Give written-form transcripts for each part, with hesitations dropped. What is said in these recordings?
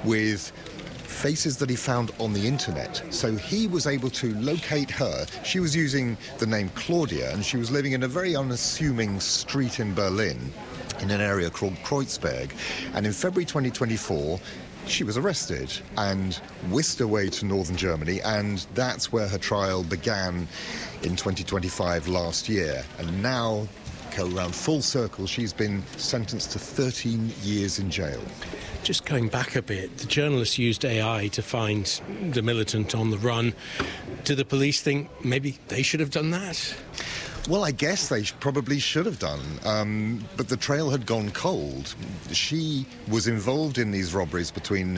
with faces that he found on the internet. So he was able to locate her. She was using the name Claudia, and she was living in a very unassuming street in Berlin, in an area called Kreuzberg. And in February 2024, she was arrested and whisked away to northern Germany, and that's where her trial began in 2025 last year. And now, go around full circle, she's been sentenced to 13 years in jail. Just going back a bit, the journalists used AI to find the militant on the run. Do the police think maybe they should have done that? Well, I guess they probably should have done, but the trail had gone cold. She was involved in these robberies between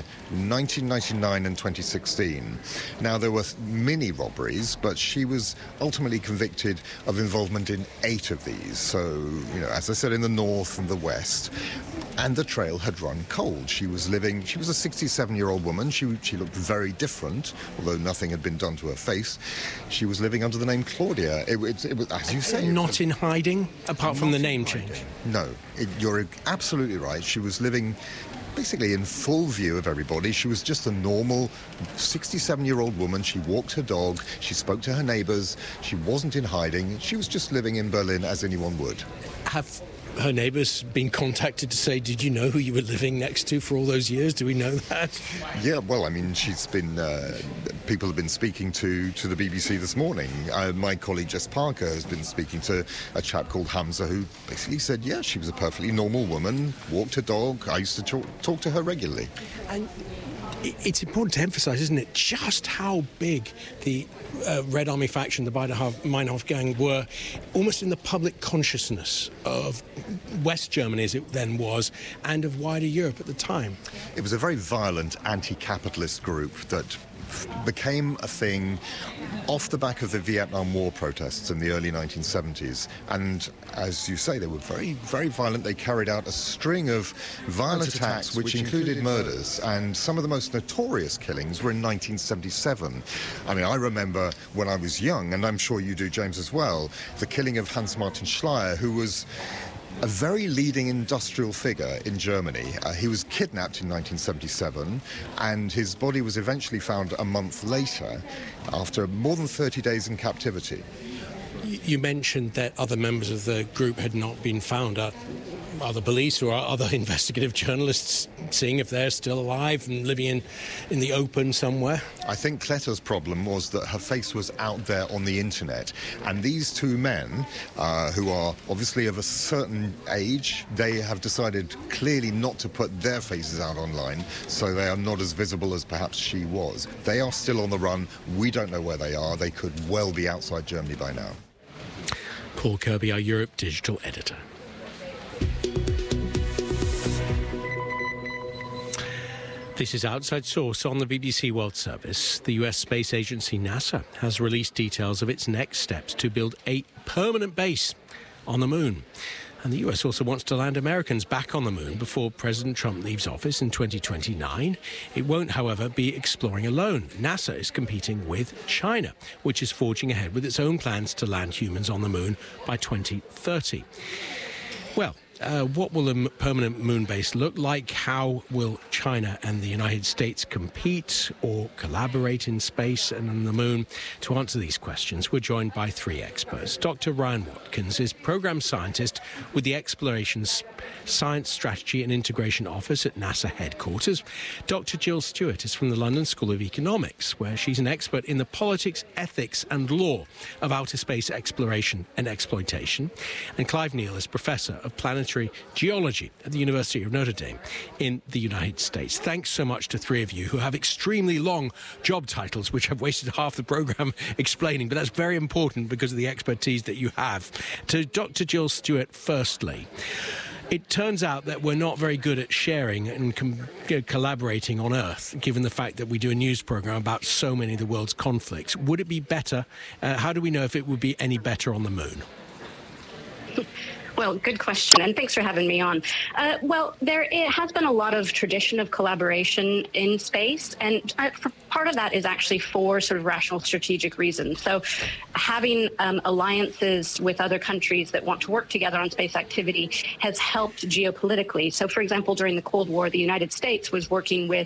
1999 and 2016. Now, there were many robberies, but she was ultimately convicted of involvement in 8 of these. So, as I said, in the north and the west. And the trail had run cold. She was a 67-year-old woman. She looked very different, although nothing had been done to her face. She was living under the name Claudia. It was, as you say... Not in hiding, apart from the name change? No, you're absolutely right. She was living basically in full view of everybody. She was just a normal 67-year-old woman. She walked her dog. She spoke to her neighbours. She wasn't in hiding. She was just living in Berlin as anyone would. Have her neighbours been contacted to say, did you know who you were living next to for all those years? Do we know that? Yeah, well, I mean, she's been... people have been speaking to the BBC this morning. My colleague Jess Parker has been speaking to a chap called Hamza, who basically said, yeah, she was a perfectly normal woman, walked her dog. I used to talk to her regularly. And it's important to emphasise, isn't it, just how big the Red Army faction, the Meinhof gang, were almost in the public consciousness of West Germany, as it then was, and of wider Europe at the time. It was a very violent anti-capitalist group that became a thing off the back of the Vietnam War protests in the early 1970s. And as you say, they were very, very violent. They carried out a string of violent attacks, which included murders. And some of the most notorious killings were in 1977. I mean, I remember when I was young, and I'm sure you do, James, as well, the killing of Hans-Martin Schleyer, who was a very leading industrial figure in Germany. He was kidnapped in 1977, and his body was eventually found a month later, after more than 30 days in captivity. You mentioned that other members of the group had not been found. Are the police or are other investigative journalists seeing if they're still alive and living in the open somewhere? I think Kletter's problem was that her face was out there on the internet, and these two men, who are obviously of a certain age, they have decided clearly not to put their faces out online, so they are not as visible as perhaps she was. They are still on the run. We don't know where they are. They could well be outside Germany by now. Paul Kirby, our Europe digital editor. This is Outside Source on the BBC World Service. The US space agency NASA has released details of its next steps to build a permanent base on the moon. And the US also wants to land Americans back on the moon before President Trump leaves office in 2029. It won't, however, be exploring alone. NASA is competing with China, which is forging ahead with its own plans to land humans on the moon by 2030. Well, what will a permanent moon base look like? How will China and the United States compete or collaborate in space and on the moon? To answer these questions, we're joined by 3 experts. Dr. Ryan Watkins is Program Scientist with the Exploration Science Strategy and Integration Office at NASA headquarters. Dr. Jill Stewart is from the London School of Economics, where she's an expert in the politics, ethics and law of outer space exploration and exploitation. And Clive Neal is Professor of Planetary Geology at the University of Notre Dame in the United States. Thanks so much to 3 of you who have extremely long job titles, which I've wasted half the programme explaining, but that's very important because of the expertise that you have. To Dr. Jill Stewart, firstly, it turns out that we're not very good at sharing and collaborating on Earth, given the fact that we do a news programme about so many of the world's conflicts. Would it be better? How do we know if it would be any better on the moon? Well, good question, and thanks for having me on. There has been a lot of tradition of collaboration in space, and part of that is actually for sort of rational strategic reasons. So having alliances with other countries that want to work together on space activity has helped geopolitically. So, for example, during the Cold War, the United States was working with